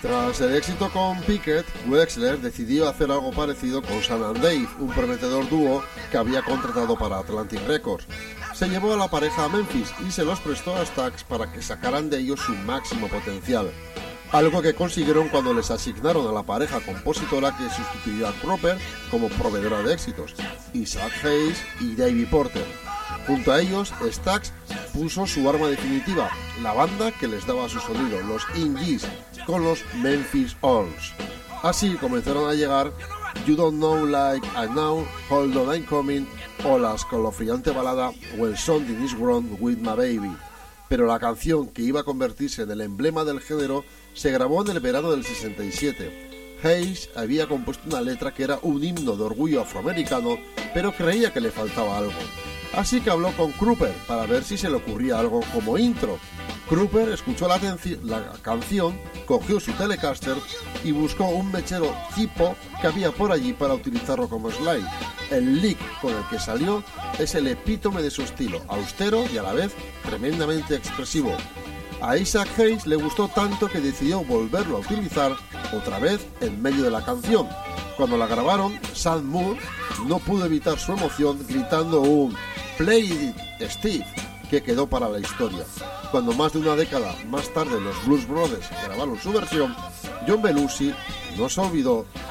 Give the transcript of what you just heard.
Tras el éxito con Pickett, Wexler decidió hacer algo parecido con Sam and Dave, un prometedor dúo que había contratado para Atlantic Records. Se llevó a la pareja a Memphis y se los prestó a Stax para que sacaran de ellos su máximo potencial, algo que consiguieron cuando les asignaron a la pareja compositora que sustituyó a Cropper como proveedora de éxitos, Isaac Hayes y Davey Porter. Junto a ellos, Stax puso su arma definitiva, la banda que les daba su sonido, los In-G's, con los Memphis Alls. Así comenzaron a llegar You Don't Know Like I Know, Hold On I'm Coming o la escalofriante balada When Something Is Wrong With My Baby. Pero la canción que iba a convertirse en el emblema del género se grabó en el verano del 67. Hayes había compuesto una letra que era un himno de orgullo afroamericano, pero creía que le faltaba algo. Así que habló con Cropper para ver si se le ocurría algo como intro. Cropper escuchó la canción, cogió su Telecaster y buscó un mechero tipo que había por allí para utilizarlo como slide. El lick con el que salió es el epítome de su estilo, austero y a la vez tremendamente expresivo. A Isaac Hayes le gustó tanto que decidió volverlo a utilizar otra vez en medio de la canción. Cuando la grabaron, Sam Moore no pudo evitar su emoción gritando un "Play it, Steve", que quedó para la historia. Cuando más de una década más tarde los Blues Brothers grabaron su versión, John Belushi no se olvidó